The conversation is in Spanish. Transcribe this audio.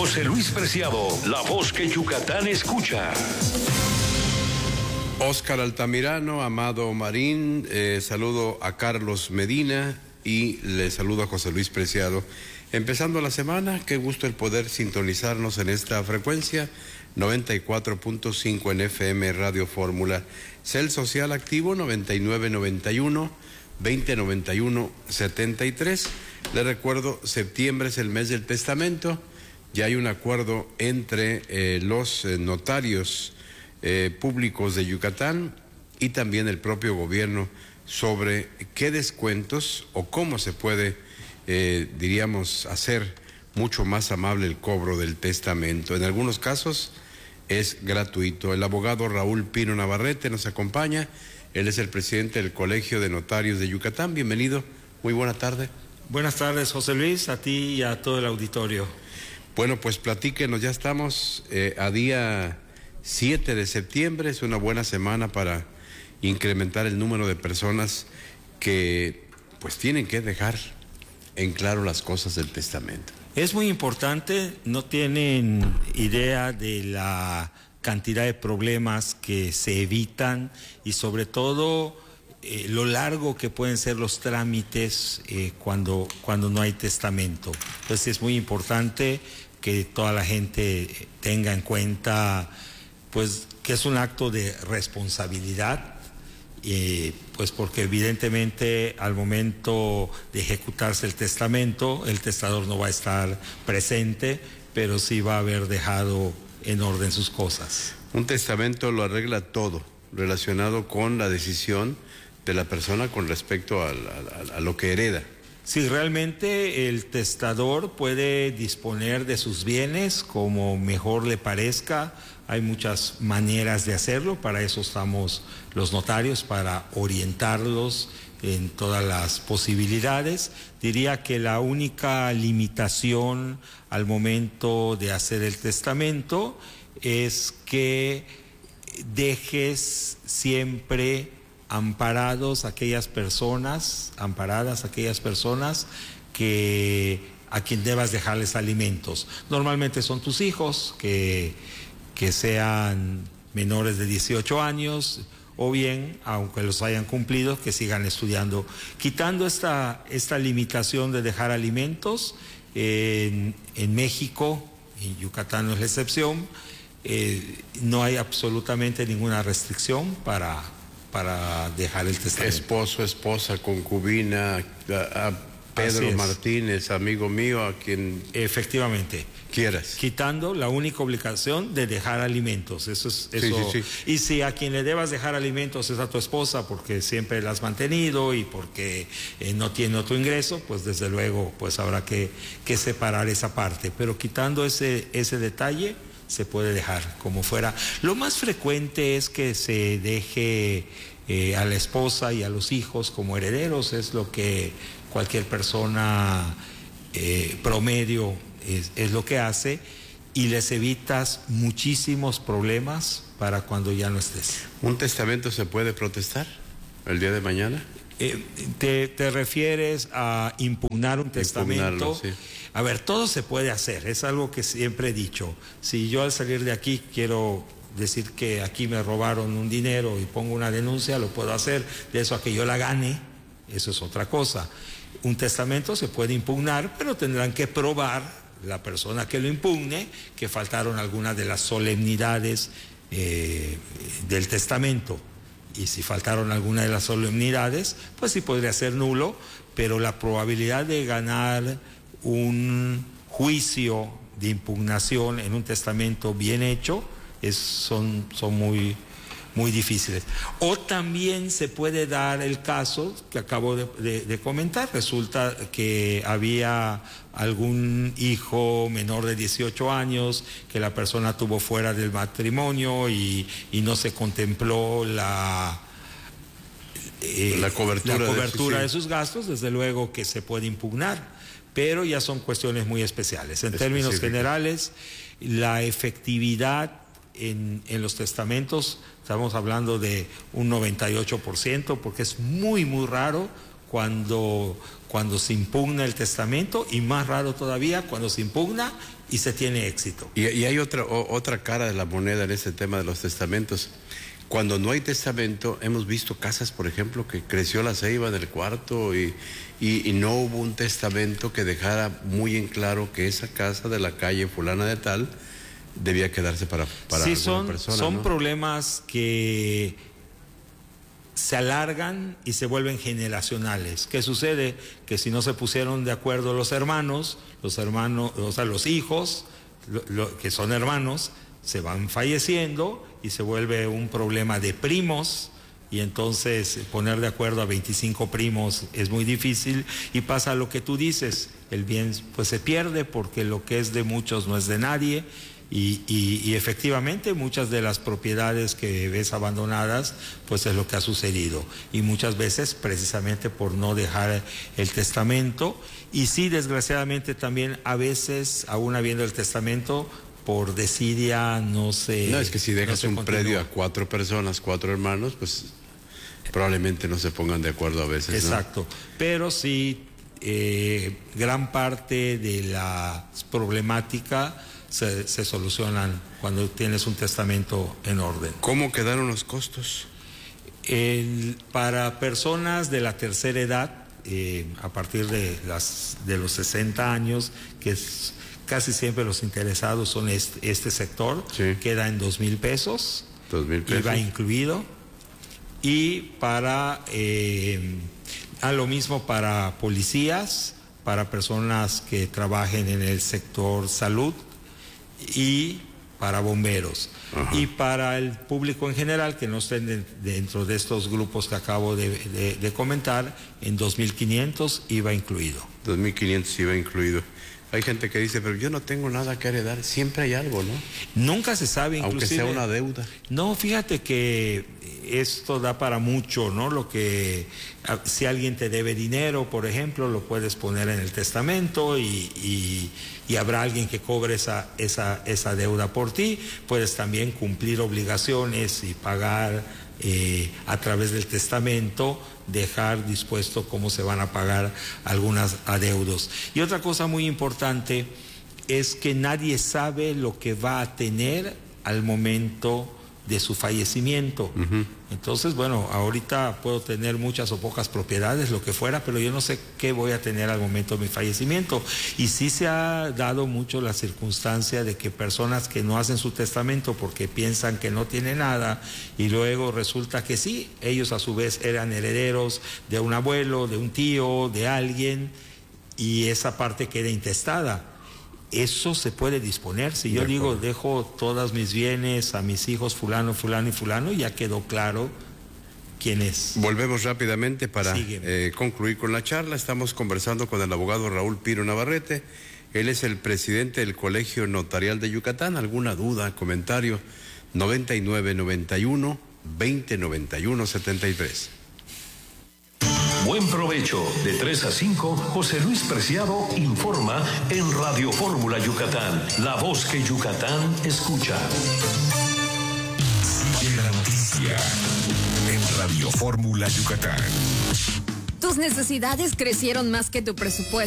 José Luis Preciado, la voz que Yucatán escucha. Óscar Altamirano, Amado Marín, saludo a Carlos Medina y le saludo a José Luis Preciado. Empezando la semana, qué gusto el poder sintonizarnos en esta frecuencia, 94.5 en FM Radio Fórmula. Cel Social Activo 9991-2091-73. Le recuerdo, septiembre es el mes del testamento. Ya hay un acuerdo entre los notarios públicos de Yucatán y también el propio gobierno sobre qué descuentos o cómo se puede, diríamos, hacer mucho más amable el cobro del testamento. En algunos casos es gratuito. El abogado Raúl Pino Navarrete nos acompaña. Él es el presidente del Colegio de Notarios de Yucatán. Bienvenido, muy buena tarde. Buenas tardes, José Luis, a ti y a todo el auditorio. Bueno, pues platíquenos, ya estamos a día 7 de septiembre, es una buena semana para incrementar el número de personas que pues tienen que dejar en claro las cosas del testamento. Es muy importante, no tienen idea de la cantidad de problemas que se evitan y sobre todo lo largo que pueden ser los trámites cuando no hay testamento. Entonces es muy importante que toda la gente tenga en cuenta pues que es un acto de responsabilidad, pues porque evidentemente al momento de ejecutarse el testamento, el testador no va a estar presente, pero sí va a haber dejado en orden sus cosas. Un testamento lo arregla todo relacionado con la decisión de la persona con respecto a lo que hereda. Sí, realmente el testador puede disponer de sus bienes como mejor le parezca. Hay muchas maneras de hacerlo, para eso estamos los notarios, para orientarlos en todas las posibilidades. Diría que la única limitación al momento de hacer el testamento es que dejes siempre amparadas aquellas personas que a quien debas dejarles alimentos. Normalmente son tus hijos que sean menores de 18 años o bien, aunque los hayan cumplido, que sigan estudiando. Quitando esta limitación de dejar alimentos, en México, y Yucatán no es la excepción, no hay absolutamente ninguna restricción para dejar el testamento. Esposo, esposa, concubina, a Pedro Martínez, amigo mío, a quien efectivamente quieras. Quitando la única obligación de dejar alimentos. Eso. Sí. Y si a quien le debas dejar alimentos es a tu esposa porque siempre la has mantenido y porque no tiene otro ingreso, pues desde luego pues habrá que separar esa parte. Pero quitando ese detalle, se puede dejar como fuera. Lo más frecuente es que se deje a la esposa y a los hijos como herederos, es lo que cualquier persona promedio es lo que hace, y les evitas muchísimos problemas para cuando ya no estés. ¿Un testamento se puede protestar el día de mañana? ¿Te refieres a impugnar un testamento? Sí. A ver, todo se puede hacer, es algo que siempre he dicho. Si yo al salir de aquí quiero decir que aquí me robaron un dinero y pongo una denuncia, lo puedo hacer. De eso a que yo la gane, eso es otra cosa. Un testamento se puede impugnar, pero tendrán que probar la persona que lo impugne que faltaron algunas de las solemnidades del testamento. Y si faltaron alguna de las solemnidades, pues sí podría ser nulo, pero la probabilidad de ganar un juicio de impugnación en un testamento bien hecho son muy, muy difíciles. O también se puede dar el caso que acabo de comentar. Resulta que había algún hijo menor de 18 años que la persona tuvo fuera del matrimonio y no se contempló la cobertura de sus gastos. Desde luego que se puede impugnar, pero ya son cuestiones muy especiales. En términos generales, la efectividad en los testamentos, estamos hablando de un 98%, porque es muy, muy raro cuando se impugna el testamento, y más raro todavía cuando se impugna y se tiene éxito. Y hay otra cara de la moneda en este tema de los testamentos. Cuando no hay testamento, hemos visto casas, por ejemplo, que creció la ceiba en el cuarto y no hubo un testamento que dejara muy en claro que esa casa de la calle fulana de tal debía quedarse para sí, alguna persona. Son ¿no? problemas que se alargan y se vuelven generacionales. ¿Qué sucede? Que si no se pusieron de acuerdo los hermanos, o sea, los hijos, que son hermanos, se van falleciendo y se vuelve un problema de primos, y entonces poner de acuerdo a 25 primos es muy difícil, y pasa lo que tú dices, el bien pues se pierde porque lo que es de muchos no es de nadie. Y efectivamente muchas de las propiedades que ves abandonadas, pues es lo que ha sucedido. Y muchas veces precisamente por no dejar el testamento. Y sí, desgraciadamente también a veces, aún habiendo el testamento, por desidia no se... No, es que si dejas un predio a 4 personas, 4 hermanos, pues probablemente no se pongan de acuerdo a veces. Exacto. ¿No? Pero sí, gran parte de la problemática se solucionan cuando tienes un testamento en orden. ¿Cómo quedaron los costos? Para personas de la tercera edad, a partir de los 60 años, que es casi siempre los interesados son este sector, sí, queda en 2,000 pesos. 2,000 pesos. IVA incluido. Y lo mismo para policías, para personas que trabajen en el sector salud, y para bomberos. Ajá. Y para el público en general que no estén dentro de estos grupos que acabo de comentar, en 2,500 IVA incluido. 2,500 IVA incluido. Hay gente que dice, pero yo no tengo nada que heredar. Siempre hay algo, ¿no? Nunca se sabe, inclusive. Aunque sea una deuda. No, fíjate que esto da para mucho, ¿no? Si alguien te debe dinero, por ejemplo, lo puedes poner en el testamento y habrá alguien que cobre esa deuda por ti. Puedes también cumplir obligaciones y pagar a través del testamento, dejar dispuesto cómo se van a pagar algunos adeudos. Y otra cosa muy importante es que nadie sabe lo que va a tener al momento de su fallecimiento. Uh-huh. Entonces, bueno, ahorita puedo tener muchas o pocas propiedades, lo que fuera, pero yo no sé qué voy a tener al momento de mi fallecimiento. Y sí se ha dado mucho la circunstancia de que personas que no hacen su testamento porque piensan que no tienen nada, y luego resulta que sí, ellos a su vez eran herederos de un abuelo, de un tío, de alguien, y esa parte queda intestada. Eso se puede disponer. Si yo digo, dejo todos mis bienes a mis hijos fulano, fulano y fulano, ya quedó claro quién es. Volvemos rápidamente para concluir con la charla. Estamos conversando con el abogado Raúl Piro Navarrete. Él es el presidente del Colegio Notarial de Yucatán. ¿Alguna duda, comentario? 9991-2091-73. Buen provecho. De 3 a 5, José Luis Preciado informa en Radio Fórmula Yucatán, la voz que Yucatán escucha. Sigue la noticia en Radio Fórmula Yucatán. Tus necesidades crecieron más que tu presupuesto.